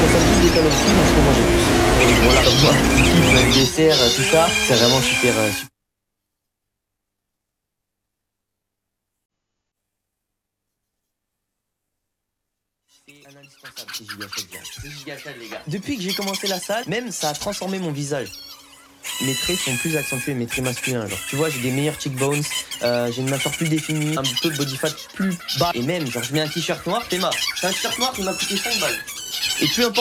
consomme plus des calories, donc je peux manger plus. Voilà, comme moi, qui kiffe le dessert, tout ça, c'est vraiment super, super. C'est un indispensable, ces gigachètes, gars. Ces gigachètes, les gars. Depuis que j'ai commencé la salle, même ça a transformé mon visage. Mes traits sont plus accentués, mes traits masculins. Genre, tu vois, j'ai des meilleurs cheekbones, j'ai une mâchoire plus définie, un peu de body fat plus bas. Et même, genre, je mets un t-shirt noir, Théma. C'est un t-shirt noir qui m'a coûté 5 balles. Et peu importe.